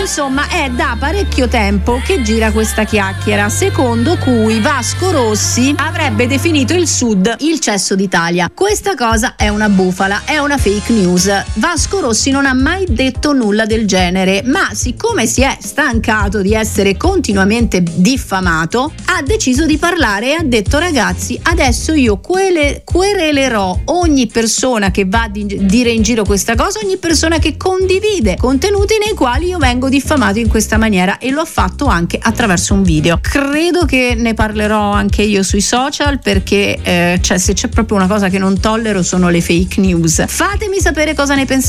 Insomma, è da parecchio tempo che gira questa chiacchiera, secondo cui Vasco Rossi avrebbe definito il Sud il cesso d'Italia. Questa cosa è una bufala, è una fake news. Vasco Rossi non ha mai detto nulla del genere, ma siccome si è stancato di essere continuamente diffamato, ha deciso di parlare e ha detto: ragazzi, adesso io querelerò ogni persona che va a dire in giro questa cosa, ogni persona che condivide contenuti nei quali io vengo diffamato in questa maniera, e lo ha fatto anche attraverso un video. Credo che ne parlerò anche io sui social, perché se c'è proprio una cosa che non tollero sono le fake news. Fatemi sapere cosa ne pensate